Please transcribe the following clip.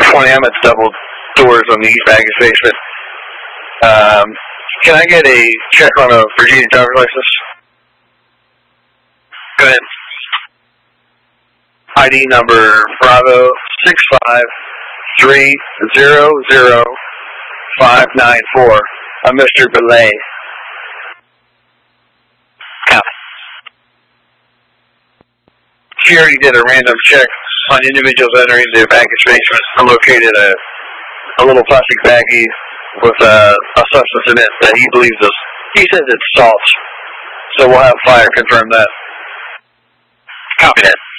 20, I'm at double doors on the east baggage basement. Can I get a check on a Virginia driver's license? Go ahead. ID number Bravo 653000594. Mr. Belay. She already did a random check on individuals entering the baggage basement and located a little plastic baggie with a substance in it that he believes is, he says it's salt. So we'll have fire confirm that. Copy that.